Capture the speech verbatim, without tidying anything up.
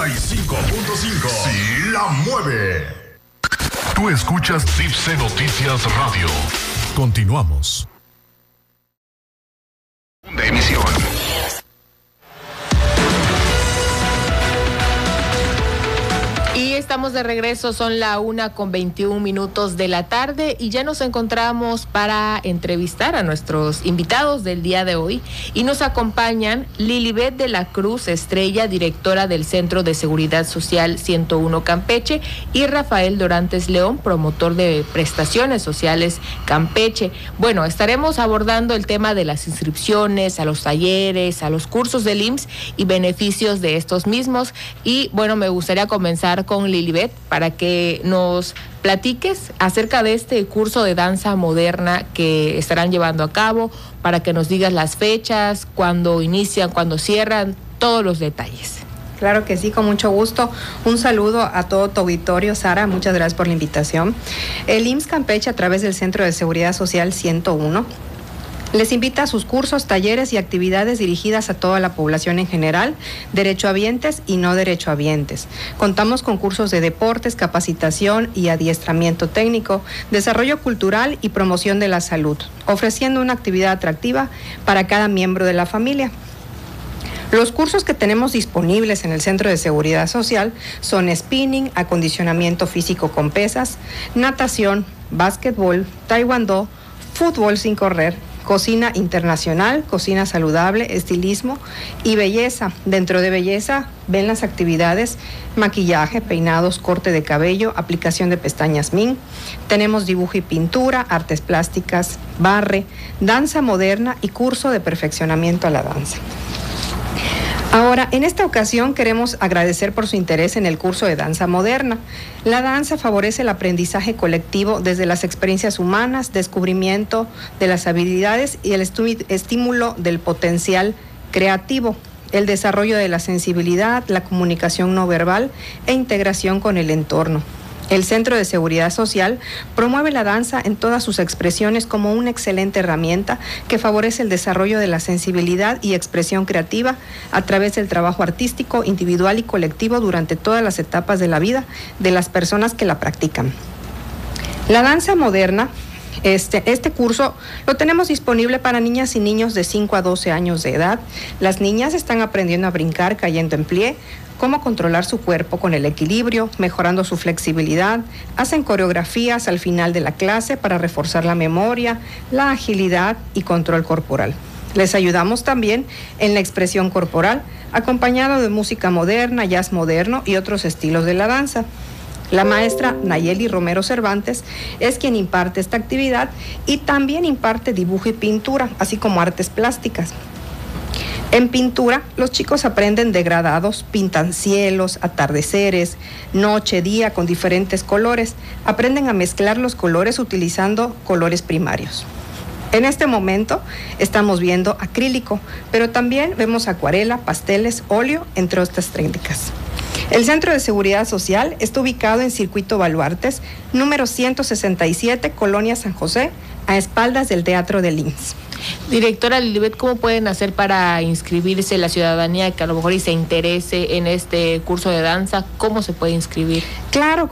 noventa y cinco punto cinco. Sí la mueve. Tú escuchas Tipse Noticias Radio. Continuamos. De emisión. Y estamos de regreso, son la una con veintiún minutos de la tarde y ya nos encontramos para entrevistar a nuestros invitados del día de hoy y nos acompañan Lilibet de la Cruz Estrella, directora del Centro de Seguridad Social ciento uno Campeche, y Rafael Dorantes León, promotor de prestaciones sociales Campeche. Bueno, estaremos abordando el tema de las inscripciones a los talleres, a los cursos del I M S S y beneficios de estos mismos. Y bueno, me gustaría comenzar con Lilibet para que nos platiques acerca de este curso de danza moderna que estarán llevando a cabo, para que nos digas las fechas, cuándo inician, cuándo cierran, todos los detalles. Claro que sí, con mucho gusto. Un saludo a todo tu auditorio, Sara, muchas gracias por la invitación. El I M S S Campeche, a través del Centro de Seguridad Social ciento uno, les invita a sus cursos, talleres y actividades dirigidas a toda la población en general, derechohabientes y no derechohabientes. Contamos con cursos de deportes, capacitación y adiestramiento técnico, desarrollo cultural y promoción de la salud, ofreciendo una actividad atractiva para cada miembro de la familia. Los cursos que tenemos disponibles en el Centro de Seguridad Social son spinning, acondicionamiento físico con pesas, natación, básquetbol, taekwondo, fútbol sin correr, cocina internacional, cocina saludable, estilismo y belleza. Dentro de belleza ven las actividades maquillaje, peinados, corte de cabello, aplicación de pestañas Ming. Tenemos dibujo y pintura, artes plásticas, barre, danza moderna y curso de perfeccionamiento a la danza. Ahora, en esta ocasión queremos agradecer por su interés en el curso de danza moderna. La danza favorece el aprendizaje colectivo desde las experiencias humanas, descubrimiento de las habilidades y el estímulo del potencial creativo, el desarrollo de la sensibilidad, la comunicación no verbal e integración con el entorno. El Centro de Seguridad Social promueve la danza en todas sus expresiones como una excelente herramienta que favorece el desarrollo de la sensibilidad y expresión creativa a través del trabajo artístico, individual y colectivo durante todas las etapas de la vida de las personas que la practican. La danza moderna, este, este curso lo tenemos disponible para niñas y niños de cinco a doce años de edad. Las niñas están aprendiendo a brincar cayendo en pie, cómo controlar su cuerpo con el equilibrio, mejorando su flexibilidad. Hacen coreografías al final de la clase para reforzar la memoria, la agilidad y control corporal. Les ayudamos también en la expresión corporal, acompañado de música moderna, jazz moderno y otros estilos de la danza. La maestra Nayeli Romero Cervantes es quien imparte esta actividad y también imparte dibujo y pintura, así como artes plásticas. En pintura, los chicos aprenden degradados, pintan cielos, atardeceres, noche, día con diferentes colores. Aprenden a mezclar los colores utilizando colores primarios. En este momento estamos viendo acrílico, pero también vemos acuarela, pasteles, óleo, entre otras técnicas. El Centro de Seguridad Social está ubicado en Circuito Baluartes, número ciento sesenta y siete, Colonia San José, a espaldas del Teatro del I M S S. Directora Lilibet, ¿cómo pueden hacer para inscribirse la ciudadanía que a lo mejor y se interese en este curso de danza? ¿Cómo se puede inscribir? Claro,